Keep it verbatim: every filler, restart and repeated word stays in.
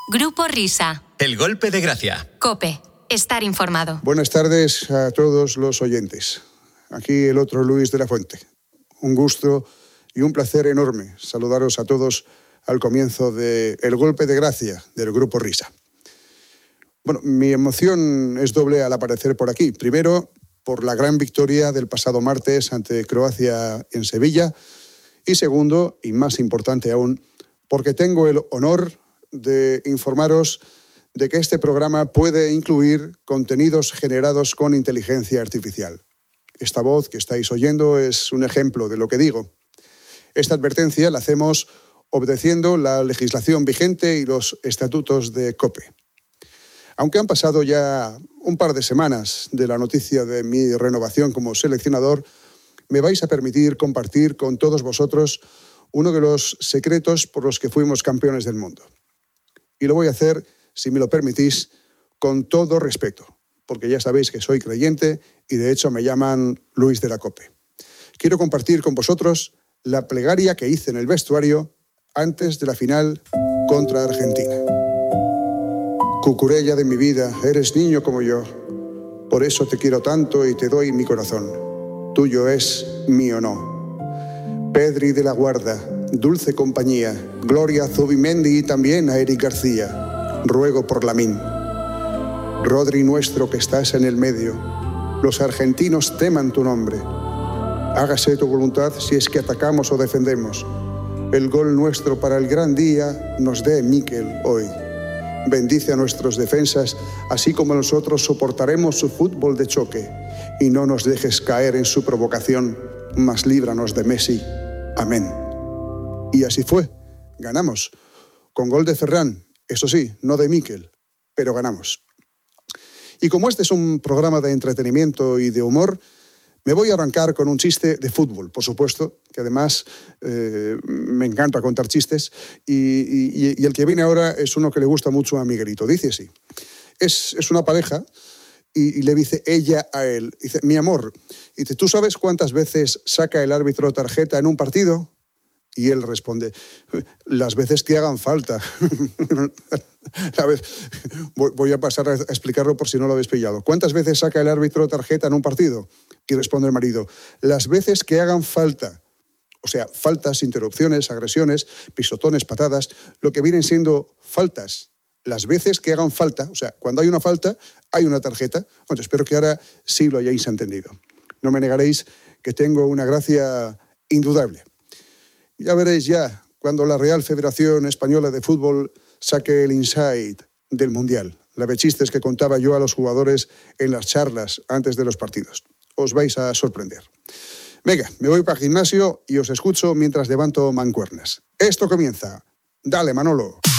Grupo Risa. El golpe de gracia. COPE. Estar informado. Buenas tardes a todos los oyentes. Aquí el otro Luis de la Fuente. Un gusto y un placer enorme saludaros a todos al comienzo de El golpe de gracia del Grupo Risa. Bueno, mi emoción es doble al aparecer por aquí. Primero, por la gran victoria del pasado martes ante Croacia en Sevilla. Y segundo, y más importante aún, porque tengo el honor de informaros de que este programa puede incluir contenidos generados con inteligencia artificial. Esta voz que estáis oyendo es un ejemplo de lo que digo. Esta advertencia la hacemos obedeciendo la legislación vigente y los estatutos de COPE. Aunque han pasado ya un par de semanas de la noticia de mi renovación como seleccionador, me vais a permitir compartir con todos vosotros uno de los secretos por los que fuimos campeones del mundo. Y lo voy a hacer, si me lo permitís, con todo respeto, porque ya sabéis que soy creyente y de hecho me llaman Luis de la Cope. Quiero compartir con vosotros la plegaria que hice en el vestuario antes de la final contra Argentina. Cucurella de mi vida, eres niño como yo, por eso te quiero tanto y te doy mi corazón. Tuyo es, mío no. Pedri de la Guarda, dulce compañía, Gloria Zubimendi y también a Eric García. Ruego por Lamín. Rodri nuestro que estás en el medio, los argentinos teman tu nombre. Hágase tu voluntad si es que atacamos o defendemos. El gol nuestro para el gran día nos dé Mikel hoy. Bendice a nuestros defensas, así como nosotros soportaremos su fútbol de choque. Y no nos dejes caer en su provocación, mas líbranos de Messi. Amén. Y así fue. Ganamos. Con gol de Ferran, eso sí, no de Mikel, pero ganamos. Y como este es un programa de entretenimiento y de humor, me voy a arrancar con un chiste de fútbol, por supuesto, que además eh, me encanta contar chistes, y, y, y el que viene ahora es uno que le gusta mucho a Miguelito. Dice así, es, es una pareja y, y le dice ella a él, dice, mi amor, dice, ¿tú sabes cuántas veces saca el árbitro tarjeta en un partido? Y él responde, las veces que hagan falta. A ver, voy a pasar a explicarlo por si no lo habéis pillado. ¿Cuántas veces saca el árbitro tarjeta en un partido? Y responde el marido, las veces que hagan falta. O sea, faltas, interrupciones, agresiones, pisotones, patadas, lo que vienen siendo faltas. Las veces que hagan falta, o sea, cuando hay una falta, hay una tarjeta. Bueno, espero que ahora sí lo hayáis entendido. No me negaréis que tengo una gracia indudable. Ya veréis ya cuando la Real Federación Española de Fútbol saque el insight del Mundial. La de chistes que contaba yo a los jugadores en las charlas antes de los partidos. Os vais a sorprender. Venga, me voy para el gimnasio y os escucho mientras levanto mancuernas. Esto comienza. Dale, Manolo.